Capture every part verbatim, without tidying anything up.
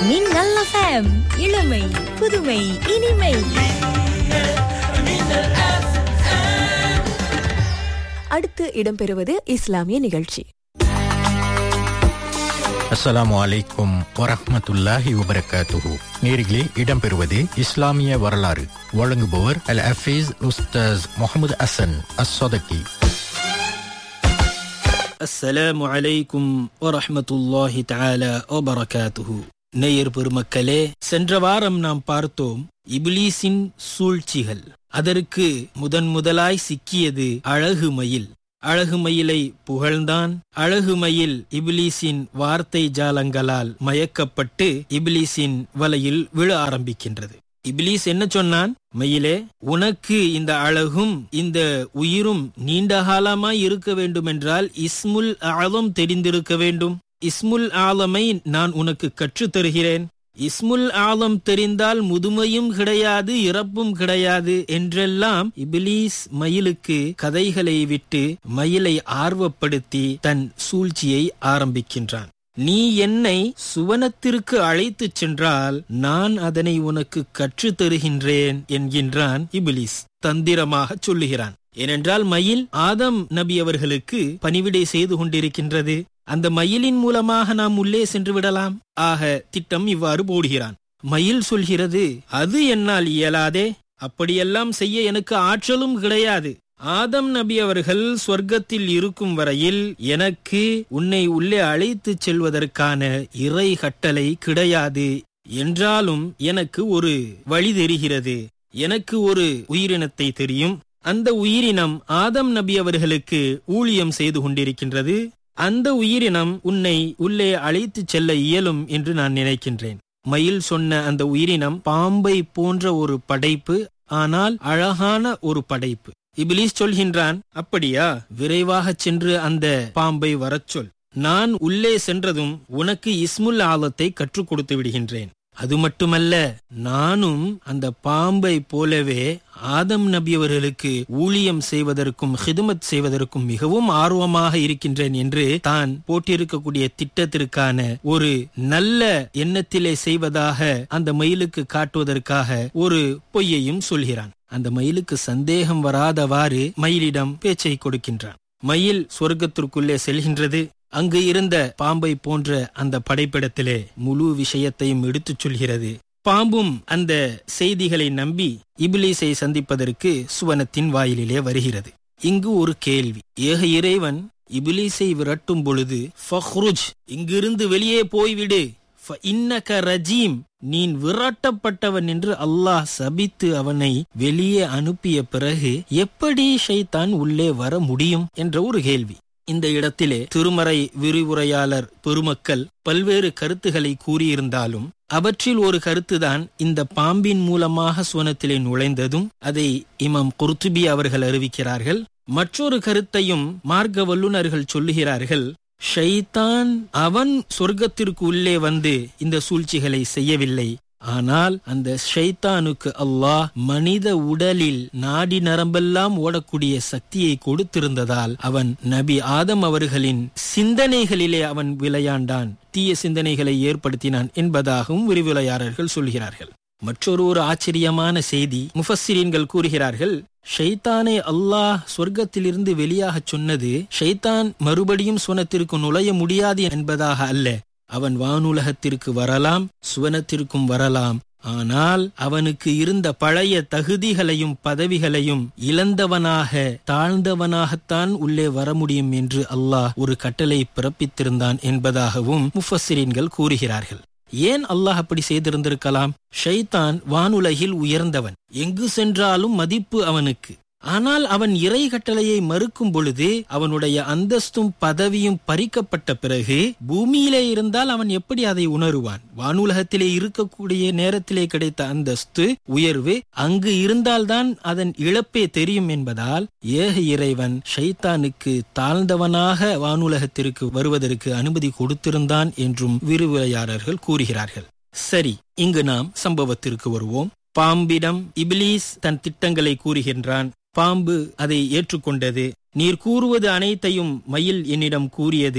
மின்னல் எஃப்எம், இளமை புதுமை இனிமை. அடுத்து இடம்பெறுவது இஸ்லாமிய நிகழ்ச்சி. அஸ்ஸலாமு அலைக்கும் வரஹ்மத்துல்லாஹி வபரகாத்துஹு. நேரிலே இடம்பெறுவது இஸ்லாமிய வரலாறு. வழங்குபவர் அல் ஹஃபீஸ் உஸ்தாஸ் முஹம்மது ஹசன் அஸ்ஸதகி. அஸ்ஸலாமு அலைக்கும் வரஹ்மத்துல்லாஹி தஆலா வபரகாத்துஹு. நேயர் பெருமக்களே, சென்ற வாரம் நாம் பார்த்தோம் இப்லீஸின் சூழ்ச்சிகள். அதற்கு முதன் முதலாய் சிக்கியது அழகு மயில். அழகு மயிலை புகழ்ந்தான். அழகு மயில் இப்லீஸின் வார்த்தை ஜாலங்களால் மயக்கப்பட்டு இப்லீஸின் வலையில் விழ ஆரம்பிக்கின்றது. இப்லீஸ் என்ன சொன்னான்? மயிலே, உனக்கு இந்த அழகும் இந்த உயிரும் நீண்ட காலமாய் இருக்க வேண்டும் என்றால் இஸ்முல் ஆலம் தெரிந்திருக்க வேண்டும். இஸ்முல் ஆலமை நான் உனக்கு கற்றுத் தருகிறேன். இஸ்முல் ஆலம் தெரிந்தால் முதுமையும் கிடையாது, இறப்பும் கிடையாது என்றெல்லாம் இப்லீஸ் மயிலுக்கு கதைகளை விட்டு மயிலை ஆர்வப்படுத்தி தன் சூழ்ச்சியை ஆரம்பிக்கின்றான். நீ என்னை சுவனத்திற்கு அழைத்துச் சென்றால் நான் அதனை உனக்கு கற்றுத் தருகின்றேன் என்கின்றான் இப்லீஸ். தந்திரமாக சொல்லுகிறான். ஏனென்றால் மயில் ஆதம் நபி அவர்களுக்கு பணிவிடை செய்து கொண்டிருக்கின்றது. அந்த மயிலின் மூலமாக நாம் உள்ளே சென்று விடலாம். ஆக திட்டம் இவ்வாறு போடுகிறான். மயில் சொல்கிறது, அது என்னால் இயலாதே, அப்படியெல்லாம் செய்ய எனக்கு ஆற்றலும் கிடையாது. ஆதம் நபி அவர்கள் சொர்க்கத்தில் இருக்கும் வரையில் எனக்கு உன்னை உள்ளே அழைத்துச் செல்வதற்கான இறை கட்டளை கிடையாது. என்றாலும் எனக்கு ஒரு வழி தெரிகிறது. எனக்கு ஒரு உயிரினத்தை தெரியும். அந்த உயிரினம் ஆதம் நபி அவர்களுக்கு ஊழியம் செய்து கொண்டிருக்கின்றது. அந்த உயிரினம் உன்னை உள்ளே அழைத்துச் செல்ல இயலும் என்று நான் நினைக்கின்றேன். மயில் சொன்ன அந்த உயிரினம் பாம்பை போன்ற ஒரு படைப்பு, ஆனால் அழகான ஒரு படைப்பு. இப்லீஸ் சொல்கின்றான், அப்படியா, விரைவாக சென்று அந்த பாம்பை வரச் சொல். நான் உள்ளே சென்றதும் உனக்கு இஸ்முல் ஆலத்தை கற்றுக் கொடுத்து விடுகின்றேன். அது மட்டுமல்ல, நானும் அந்த பாம்பை போலவே ஆதம் நபி அவர்களுக்கு ஊழியம் செய்வதற்கும் ஹிதுமத் செய்வதற்கும் மிகவும் ஆர்வமாக இருக்கின்றேன் என்று தான் போட்டிருக்கக்கூடிய திட்டத்திற்கான ஒரு நல்ல எண்ணத்திலே செய்வதாக அந்த மயிலுக்கு காட்டுவதற்காக ஒரு பொய்யையும் சொல்கிறான். அந்த மயிலுக்கு சந்தேகம் வராதவாறு மயிலிடம் பேச்சை கொடுக்கின்றான். மயில் சொர்க்கத்திற்குள்ளே செல்கின்றது. அங்கு இருந்த பாம்பை போன்ற அந்த படைப்பிடத்திலே முழு விஷயத்தையும் எடுத்துச் சொல்கிறது. பாம்பும் அந்த செய்திகளை நம்பி இப்லீஸை சந்திப்பதற்கு சுவனத்தின் வாயிலிலே வருகிறது. இங்கு ஒரு கேள்வி. ஏக இறைவன் இப்லீஸை விரட்டும் பொழுது, ஃபஹ்ருஜ், இங்கிருந்து வெளியே போய்விடு, ஃபஇன்னக ரஜீம், நீ விரட்டப்பட்டவன் என்று அல்லாஹ் சபித்து அவனை வெளியே அனுப்பிய பிறகு எப்படி ஷைத்தான் உள்ளே வர முடியும் என்ற ஒரு கேள்வி. இந்த இடத்திலே திருமறை விரிவுரையாளர் பெருமக்கள் பல்வேறு கருத்துக்களை கூறியிருந்தாலும் அவற்றில் ஒரு கருத்துதான் இந்த பாம்பின் மூலமாக சுவனத்திலே நுழைந்ததும் அதை இமாம் குர்துபி அவர்கள் அறிவிக்கிறார்கள். மற்றொரு கருத்தையும் மார்க்க வல்லுநர்கள் சொல்லுகிறார்கள். ஷைத்தான் அவன் சொர்க்கத்திற்கு உள்ளே வந்து இந்த சூழ்ச்சிகளை செய்யவில்லை. ஆனால் அந்த ஷைத்தானுக்கு அல்லாஹ் மனித உடலில் நாடி நரம்பெல்லாம் ஓடக்கூடிய சக்தியை கொடுத்திருந்ததால் அவன் நபி ஆதம் அவர்களின் சிந்தனைகளிலே அவன் விளையாண்டான், தீய சிந்தனைகளை ஏற்படுத்தினான் என்பதாகவும் விரிவுரையாளர்கள் சொல்கிறார்கள். மற்றொரு ஒரு ஆச்சரியமான செய்தி முஃபஸ்ஸிரீன்கள் கூறுகிறார்கள். ஷைத்தானை அல்லாஹ் சொர்க்கத்திலிருந்து வெளியாக சொன்னது ஷைத்தான் மறுபடியும் சுவனத்திற்கு நுழைய முடியாது என்பதாக அல்ல. அவன் வானுலகத்திற்கு வரலாம், சுவனத்திற்கும் வரலாம். ஆனால் அவனுக்கு இருந்த பழைய தகுதிகளையும் பதவிகளையும் இழந்தவனாக தாழ்ந்தவனாகத்தான் உள்ளே வர முடியும் என்று அல்லாஹ் ஒரு கட்டளை பிறப்பித்திருந்தான் என்பதாகவும் முஃபஸ்ஸிரீன்கள் கூறுகிறார்கள். ஏன் அல்லாஹ் அப்படி செய்திருந்திருக்கலாம்? ஷைத்தான் வானுலகில் உயர்ந்தவன், எங்கு சென்றாலும் மதிப்பு அவனுக்கு. ஆனால் அவன் இறை கட்டளையை மறுக்கும் பொழுது அவனுடைய அந்தஸ்தும் பதவியும் பறிக்கப்பட்ட பிறகு பூமியிலே இருந்தால் அவன் எப்படி அதை உணருவான்? வானுலகத்திலே இருக்கக்கூடிய நேரத்திலே கிடைத்த அந்தஸ்து உயர்வு அங்கு இருந்தால்தான் அதன் இழப்பே தெரியும் என்பதால் ஏக இறைவன் ஷைத்தானுக்கு தாழ்ந்தவனாக வானுலகத்திற்கு வருவதற்கு அனுமதி கொடுத்திருந்தான் என்றும் விரிவுரையாளர்கள் கூறுகிறார்கள். சரி, இங்கு நாம் சம்பவத்திற்கு வருவோம். பாம்பிடம் இப்லீஸ் தன் திட்டங்களை கூறுகின்றான். பாம்பு அதை ஏற்றுக்கொண்டது. நீர் கூறுவது அனைத்தையும் மயில் என்னிடம் கூறியது.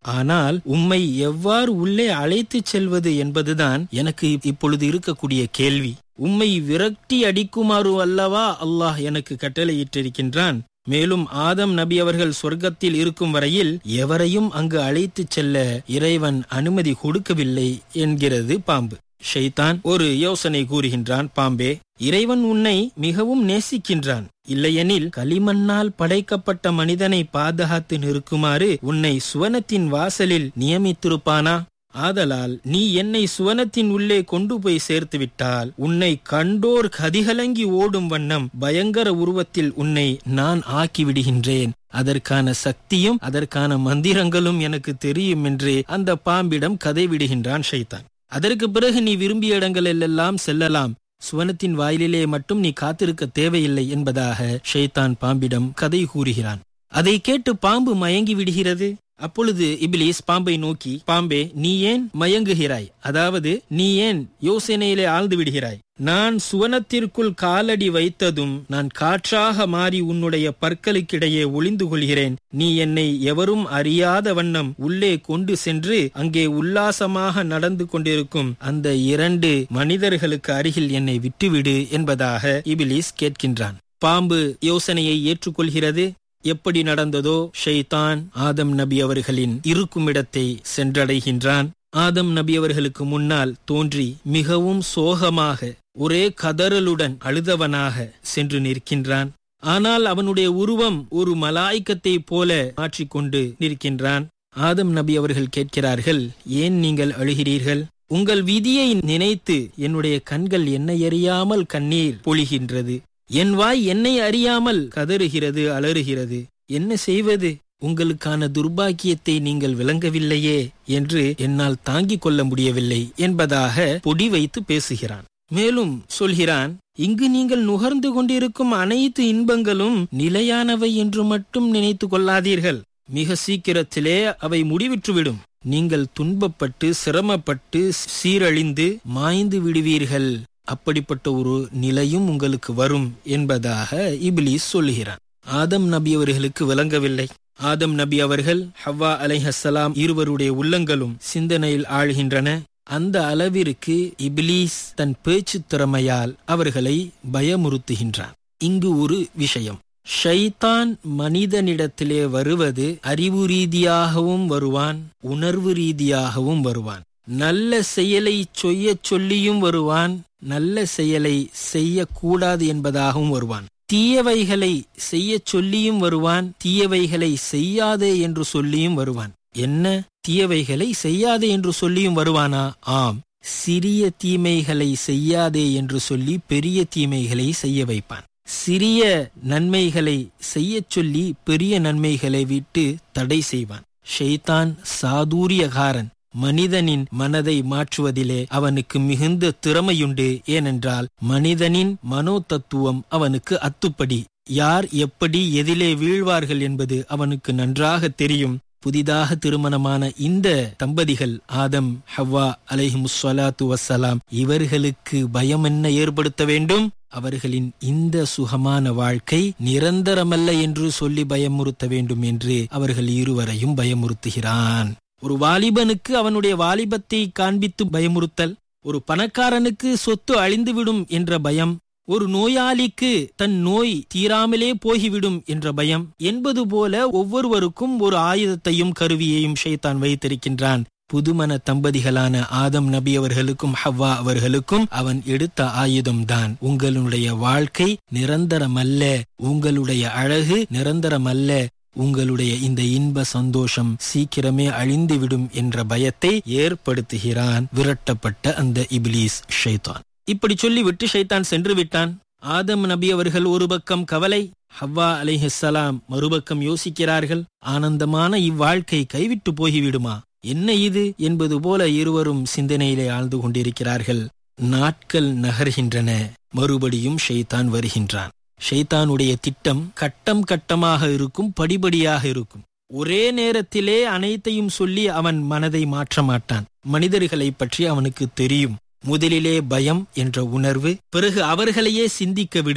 ஆனால் உம்மை எவ்வாறு உள்ளே அழைத்துச் செல்வது என்பதுதான் எனக்கு இப்பொழுது இருக்கக்கூடிய கேள்வி. உம்மை விரட்டி அடிக்குமாறு அல்லவா அல்லாஹ் எனக்கு கட்டளையிட்டிருக்கின்றான். மேலும் ஆதம் நபி அவர்கள் சொர்க்கத்தில் இருக்கும் வரையில் எவரையும் அங்கு அழைத்துச் செல்ல இறைவன் அனுமதி கொடுக்கவில்லை என்கிறது பாம்பு. ஷைத்தான் ஒரு யோசனை கூறுகின்றான். பாம்பே, இறைவன் உன்னை மிகவும் நேசிக்கின்றான். இல்லையெனில் களிமண்ணால் படைக்கப்பட்ட மனிதனை பாதுகாத்து நிற்குமாறு உன்னை சுவனத்தின் வாசலில் நியமித்திருப்பானா? ஆதலால் நீ என்னை சுவனத்தின் உள்ளே கொண்டு போய் சேர்த்து விட்டால் உன்னை கண்டோர் கதிகலங்கி ஓடும் வண்ணம் பயங்கர உருவத்தில் உன்னை நான் ஆக்கிவிடுகின்றேன். அதற்கான சக்தியும் அதற்கான மந்திரங்களும் எனக்கு தெரியும் என்று அந்த பாம்பிடம் கதை விடுகின்றான் ஷைத்தான். அதற்கு பிறகு நீ விரும்பிய இடங்களெல்லாம் செல்லலாம், சுவனத்தின் வாயிலே மட்டும் நீ காத்திருக்க தேவையில்லை என்பதாக ஷைத்தான் பாம்பிடம் கதை கூறுகிறான். அதை கேட்டு பாம்பு மயங்கி விடுகிறது. அப்பொழுது இப்லீஸ் பாம்பை நோக்கி, பாம்பே, நீ ஏன் மயங்குகிறாய்? அதாவது நீ ஏன் யோசனையிலே ஆழ்ந்து விடுகிறாய்? நான் சுவனத்திற்குள் காலடி வைத்ததும் நான் காற்றாக மாறி உன்னுடைய பற்களுக்கிடையே ஒளிந்து கொள்கிறேன். நீ என்னை எவரும் அறியாத வண்ணம் உள்ளே கொண்டு சென்று அங்கே உல்லாசமாக நடந்து கொண்டிருக்கும் அந்த இரண்டு மனிதர்களுக்கு அருகில் என்னை விட்டுவிடு என்பதாக இப்லீஸ் கேட்கின்றான். பாம்பு யோசனையை ஏற்றுக்கொள்கிறது. எப்படி நடந்ததோ, ஷைத்தான் ஆதம் நபி அவர்களின் இருக்கும் இடத்தை சென்றடைகின்றான். ஆதம் நபி அவர்களுக்கு முன்னால் தோன்றி மிகவும் சோகமாக ஒரே கதறலுடன் அழுதவனாக சென்று நிற்கின்றான். ஆனால் அவனுடைய உருவம் ஒரு மலாய்க்கத்தை போல மாற்றிக்கொண்டு நிற்கின்றான். ஆதம் நபி அவர்கள் கேட்கிறார்கள், ஏன் நீங்கள் அழுகிறீர்கள்? உங்கள் விதியை நினைத்து என்னுடைய கண்கள் என்னை அறியாமல் கண்ணீர் பொழிகின்றது. என் வாய் என்னை அறியாமல் கதறுகிறது, அலறுகிறது. என்ன செய்வது? உங்களுக்கான துர்பாக்கியத்தை நீங்கள் விளங்கவில்லையே என்று என்னால் தாங்கிக் கொள்ள முடியவில்லை என்பதாக பொடி வைத்து பேசுகிறான். மேலும் சொல்கிறான், இங்கு நீங்கள் நுகர்ந்து கொண்டிருக்கும் அனைத்து இன்பங்களும் நிலையானவை என்று மட்டும் நினைத்து கொள்ளாதீர்கள். மிக சீக்கிரத்திலே அவை முடிவிற்றுவிடும். நீங்கள் துன்பப்பட்டு சிரமப்பட்டு சீரழிந்து மாய்ந்து விடுவீர்கள். அப்படிப்பட்ட ஒரு நிலையும் உங்களுக்கு வரும் என்பதாக இப்லீஸ் சொல்லுகிறான். ஆதம் நபி அவர்களுக்கு விளங்கவில்லை. ஆதம் நபி அவர்கள், ஹவ்வா அலைஹிஸ்ஸலாம் இருவருடைய உள்ளங்களும் சிந்தனையில் ஆழ்கின்றன. அந்த அளவிற்கு இப்லீஸ் தன் பேச்சு திறமையால் அவர்களை பயமுறுத்துகின்றான். இங்கு ஒரு விஷயம், ஷைத்தான் மனிதனிடத்திலே வருவது அறிவு ரீதியாகவும் வருவான், உணர்வு ரீதியாகவும் வருவான். நல்ல செயலை செய்ய சொல்லியும் வருவான், நல்ல செயலை செய்யக்கூடாது என்பதாகவும் வருவான். தீயவைகளை செய்ய சொல்லியும் வருவான், தீயவைகளை செய்யாதே என்று சொல்லியும் வருவான். என்ன, தீயவைகளை செய்யாதே என்று சொல்லியும் வருவானா? ஆம், சிறிய தீமைகளை செய்யாதே என்று சொல்லி பெரிய தீமைகளை செய்ய வைப்பான். சிறிய நன்மைகளை செய்ய சொல்லி பெரிய நன்மைகளை விட்டு தடை செய்வான். ஷைத்தான் சாதுரியகாரன். மனிதனின் மனதை மாற்றுவதிலே அவனுக்கு மிகுந்த திறமையுண்டு. ஏனென்றால் மனிதனின் மனோ தத்துவம் அவனுக்கு அத்துப்படி. யார் எப்படி எதிலே வீழ்வார்கள் என்பது அவனுக்கு நன்றாக தெரியும். புதிதாக திருமணமான இந்த தம்பதிகள் ஆதம் ஹவ்வா அலைஹிமுஸ்ஸலாத்து வஸ்ஸலாம், இவர்களுக்கு பயம் என்ன ஏற்படுத்த வேண்டும்? அவர்களின் இந்த சுகமான வாழ்க்கை நிரந்தரமல்ல என்று சொல்லி பயமுறுத்த வேண்டும் என்று அவர்கள் இருவரையும் பயமுறுத்துகிறான். ஒரு வாலிபனுக்கு அவனுடைய வாலிபத்தை காண்பித்து பயமுறுத்தல், ஒரு பணக்காரனுக்கு சொத்து அழிந்துவிடும் என்ற பயம், ஒரு நோயாளிக்கு தன் நோய் தீராமலே போய்விடும் என்ற பயம் என்பது போல ஒவ்வொருவருக்கும் ஒரு ஆயுதத்தையும் கருவியையும் ஷைத்தான் வைத்திருக்கின்றான். புதுமண தம்பதிகளான ஆதம் நபி அவர்களுக்கும் ஹவ்வா அவர்களுக்கும் அவன் எடுத்த ஆயுதம்தான், உங்களுடைய வாழ்க்கை நிரந்தரமல்ல, உங்களுடைய அழகு நிரந்தரமல்ல, உங்களுடைய இந்த இன்ப சந்தோஷம் சீக்கிரமே அழிந்துவிடும் என்ற பயத்தை ஏற்படுத்துகிறான் விரட்டப்பட்ட அந்த இப்லீஸ் ஷைத்தான். இப்படி சொல்லிவிட்டு ஷைத்தான் சென்று விட்டான். ஆதம் நபி அவர்கள் ஒரு பக்கம் கவலை, ஹவ்வா அலைஹிஸ்ஸலாம் மறுபக்கம் யோசிக்கிறார்கள். ஆனந்தமான இவ்வாழ்க்கை கைவிட்டு போய்விடுமா, என்ன இது என்பது போல இருவரும் சிந்தனையிலே ஆழ்ந்து கொண்டிருக்கிறார்கள். நாட்கள் நகர்கின்றன. மறுபடியும் ஷைத்தான் வருகின்றான். ஷைத்தானுடைய திட்டம் கட்டம் கட்டமாக இருக்கும், படிபடியாக இருக்கும். ஒரே நேரத்திலே அனைத்தையும் சொல்லி அவன் மனதை மாற்ற மாட்டான். மனிதர்களை பற்றி அவனுக்கு தெரியும். முதலிலே பயம் என்ற உணர்வு, பிறகு அவர்களையே சிந்திக்க விடுவது.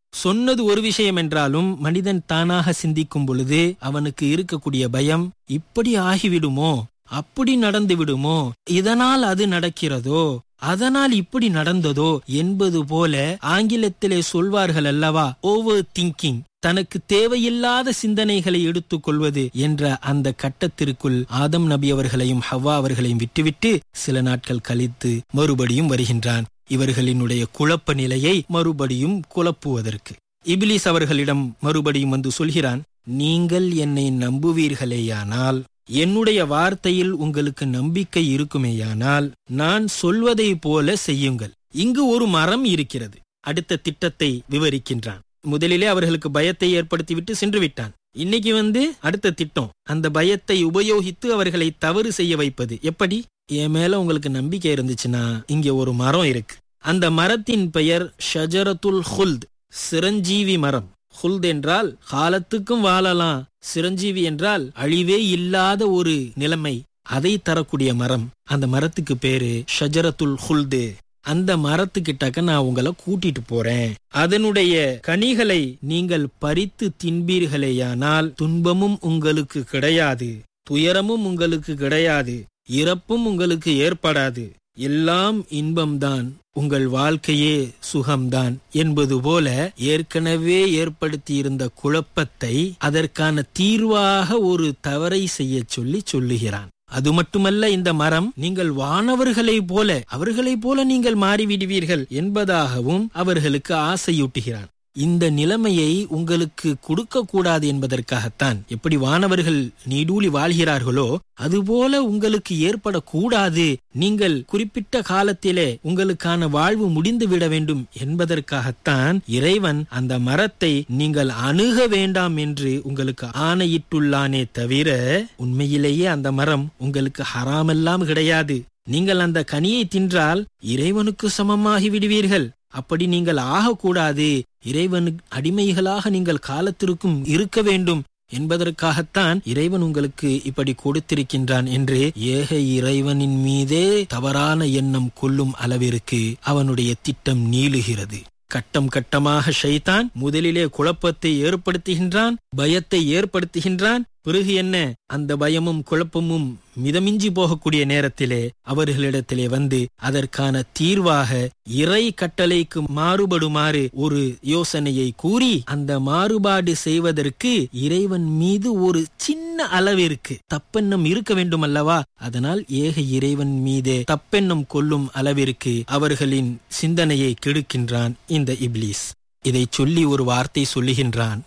சொன்னது ஒரு விஷயம் என்றாலும் மனிதன் தானாக சிந்திக்கும் பொழுது அவனுக்கு இருக்கக்கூடிய பயம், இப்படி ஆகிவிடுமோ, அப்படி நடந்து விடுமோ, இதனால் அது நடக்கிறதோ, அதனால் இப்படி நடந்ததோ என்பது போல ஆங்கிலத்திலே சொல்வார்கள் அல்லவா, ஓவர் திங்கிங், தனக்கு தேவையில்லாத சிந்தனைகளை எடுத்துக் கொள்வது என்ற அந்த கட்டத்திற்குள் ஆதம் நபி அவர்களையும் ஹவ்வா அவர்களையும் விட்டுவிட்டு சில நாட்கள் கழித்து மறுபடியும் வருகின்றான், இவர்களினுடைய குழப்ப நிலையை மறுபடியும் குழப்புவதற்கு. இப்லீஸ் அவர்களிடம் மறுபடியும் வந்து சொல்கிறான், நீங்கள் என்னை நம்புவீர்களேயானால், என்னுடைய வார்த்தையில் உங்களுக்கு நம்பிக்கை இருக்குமேயானால், நான் சொல்வதை போல செய்யுங்கள். இங்கு ஒரு மரம் இருக்கிறது. அடுத்த திட்டத்தை விவரிக்கின்றான். முதலிலே அவர்களுக்கு பயத்தை ஏற்படுத்திவிட்டு சென்று விட்டான். இன்னைக்கு வந்து அடுத்த திட்டம், அந்த பயத்தை உபயோகித்து அவர்களை தவறு செய்ய வைப்பது. எப்படி? என் மேல உங்களுக்கு நம்பிக்கை இருந்துச்சுன்னா இங்க ஒரு மரம் இருக்கு. அந்த மரத்தின் பெயர் ஷஜரத்துல் ஹுல்த், சிரஞ்சீவி மரம். ஹுல்த் என்றால் காலத்துக்கும் வாழலாம், சிரஞ்சீவி என்றால் அழிவே இல்லாத ஒரு நிலைமை, அதை தரக்கூடிய மரம். அந்த மரத்துக்கு பேரு ஷஜரத்துல் ஹுல்து. அந்த மரத்துக்கிட்டக்க நான் உங்களை கூட்டிட்டு போறேன். அதனுடைய கனிகளை நீங்கள் பறித்து தின்பீர்களேயானால் துன்பமும் உங்களுக்கு கிடையாது, துயரமும் உங்களுக்கு கிடையாது, இறப்பும் உங்களுக்கு ஏற்படாது, எல்லாம் இன்பம்தான், உங்கள் வாழ்க்கையே சுகம்தான் என்பது போல ஏற்கனவே ஏற்படுத்தியிருந்த குழப்பத்தை அதற்கான தீர்வாக ஒரு தவறை செய்ய சொல்லி சொல்லுகிறான். அது மட்டுமல்ல, இந்த மரம் நீங்கள் வானவர்களை போல அவர்களை போல நீங்கள் மாறிவிடுவீர்கள் என்பதாகவும் அவர்களுக்கு ஆசையூட்டுகிறான். இந்த நிலைமையை உங்களுக்கு கொடுக்க கூடாது என்பதற்காகத்தான். எப்படி வானவர்கள் நீடூழி வாழ்கிறார்களோ அதுபோல உங்களுக்கு ஏற்படக்கூடாது, நீங்கள் குறிப்பிட்ட காலத்திலே உங்களுக்கான வாழ்வு முடிந்து விட வேண்டும் என்பதற்காகத்தான் இறைவன் அந்த மரத்தை நீங்கள் அணுக வேண்டாம் என்று உங்களுக்கு ஆணையிட்டுள்ளானே தவிர உண்மையிலேயே அந்த மரம் உங்களுக்கு ஹராமெல்லாம் கிடையாது. நீங்கள் அந்த கனியை தின்றால் இறைவனுக்கு சமமாகி விடுவீர்கள். அப்படி நீங்கள் ஆகக்கூடாது, இறைவனுக்கு அடிமைகளாக நீங்கள் காலத்திற்கும் இருக்க வேண்டும் என்பதற்காகத்தான் இறைவன் உங்களுக்கு இப்படி கொடுத்திருக்கின்றான் என்று ஏக இறைவனின் மீதே தவறான எண்ணம் கொள்ளும் அளவிற்கு அவனுடைய திட்டம் நீளுகிறது. கட்டம் கட்டமாக ஷைத்தான் முதலிலே குழப்பத்தை ஏற்படுத்துகின்றான், பயத்தை ஏற்படுத்துகின்றான். பிறகு என்ன, அந்த பயமும் குழப்பமும் மிதமிஞ்சி போகக்கூடிய நேரத்திலே அவர்களிடத்திலே வந்து அதற்கான தீர்வாக இறை கட்டளைக்கு மாறுபடுமாறு ஒரு யோசனையை கூறி அந்த மாறுபாடு செய்வதற்கு இறைவன் மீது ஒரு சின்ன அளவிற்கு தப்பெண்ணம் இருக்க வேண்டும் அல்லவா, அதனால் ஏக இறைவன் மீதே தப்பெண்ணம் கொள்ளும் அளவிற்கு அவர்களின் சிந்தனையை கெடுக்கின்றான் இந்த இப்லீஸ். இதை சொல்லி ஒரு வார்த்தை சொல்லுகின்றான்,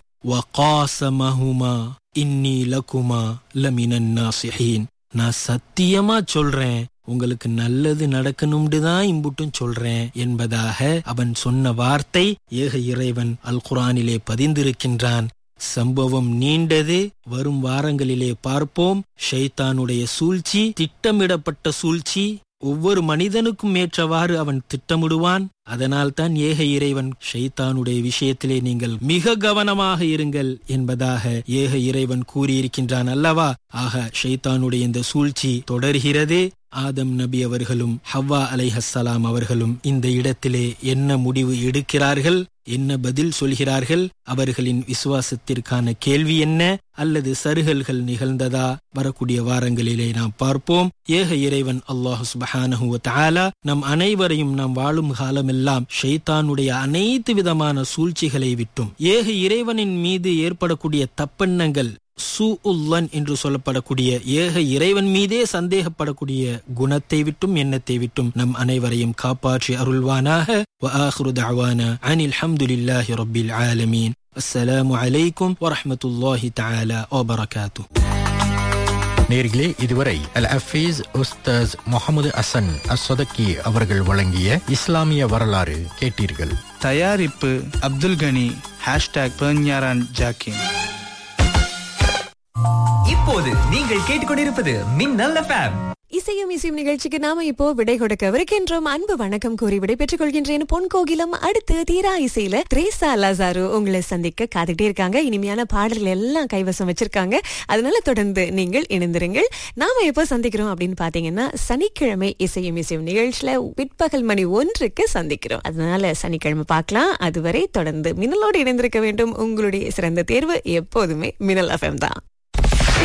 வகாஸமஹுமா இன்னி லகுமா லமினன் நாசிஹீன். நான் சத்தியமா சொல்றேன், உங்களுக்கு நல்லது நடக்கணும்னு தான் இம்புட்டும் சொல்றேன் என்பதாக அவன் சொன்ன வார்த்தை ஏக இறைவன் அல் குர்ஆனிலே பதிந்திருக்கின்றான். சம்பவம் நீண்டது, வரும் வாரங்களிலே பார்ப்போம். ஷைத்தானுடைய சூழ்ச்சி, திட்டமிடப்பட்ட சூழ்ச்சி, ஒவ்வொரு மனிதனுக்கும் ஏற்றவாறு அவன் திட்டமிடுவான். அதனால் தான் ஏக இறைவன் ஷைத்தானுடைய விஷயத்திலே நீங்கள் மிக கவனமாக இருங்கள் என்பதாக ஏக இறைவன் கூறியிருக்கின்றான் அல்லவா. ஆக ஷைத்தானுடைய இந்த சூழ்ச்சி தொடர்கிறது. ஆதம் நபி அவர்களும் ஹவ்வா அலைஹஸ்ஸலாம் அவர்களும் இந்த இடத்திலே என்ன முடிவு எடுக்கிறார்கள், என்ன பதில் சொல்கிறார்கள், அவர்களின் விசுவாசத்திற்கான கேள்வி என்ன, அல்லது சருகல்கள் நிகழ்ந்ததா, வரக்கூடிய வாரங்களிலே நாம் பார்ப்போம். ஏக இறைவன் அல்லாஹ் சுப்ஹானஹு வ தஆலா நம் அனைவரையும் நாம் வாழும் காலமெல்லாம் ஷைத்தானுடைய அனைத்து விதமான சூழ்ச்சிகளை விட்டும், ஏக இறைவனின் மீது ஏற்படக்கூடிய தப்பெண்ணங்கள், சூஉல்லன் என்று சொல்லப்படக்கூடிய ஏக இறைவன் மீதே சந்தேகப்படக்கூடிய குணத்தை விட்டும் எண்ணத்தை விட்டும் நம் அனைவரையும் காப்பாற்றி அருள்வானாக. வ ஆகிரு தஅவானா அனில் ஹம்துலில்லாஹி ரப்பில் ஆலமீன். அஸ்ஸலாமு அலைக்கும் வரஹ்மத்துல்லாஹி தஆலா வ பரகாத்துஹு. நேர்களே, இதுவரை அல் ஹஃபீஸ் உஸ்தாஸ் முஹம்மது ஹசன் அஸ்ஸதகி அவர்கள் வழங்கிய இஸ்லாமிய வரலாறு கேட்டீர்கள். தயாரிப்பு அப்துல் கனி. ஹேஷ்டாக் பெர்ஞாரான் ஜாக்கின். இப்போது நீங்கள் கேட்டுக்கொண்டிருப்பது மின்னல் எஃப்எம். இசையும் இசையும் நிகழ்ச்சிக்கு நாம இப்போ விடை கொடுக்கவிருக்கின்றோம். அன்பு வணக்கம் கூறி விடை பெற்றுக் கொள்கின்றேன். பொன் கோகிலம் அடுத்து தீரா இசையில திரேசா லாசாரு உங்களை சந்திக்க காத்துட்டே இருக்காங்க. இனிமையான பாடல்கள் எல்லாம் கைவசம் வச்சிருக்காங்க. அதனால தொடர்ந்து நீங்கள் இணைந்திருங்கள். நாம எப்போ சந்திக்கிறோம் அப்படின்னு பாத்தீங்கன்னா சனிக்கிழமை இசையும் இசையும் நிகழ்ச்சியில பிற்பகல் மணி ஒன்றுக்கு சந்திக்கிறோம். அதனால சனிக்கிழமை பார்க்கலாம். அதுவரை தொடர்ந்து மின்னலோடு இணைந்திருக்க வேண்டும். உங்களுடைய சிறந்த தேர்வு எப்போதுமே மின்னல் எஃப்எம் தான்.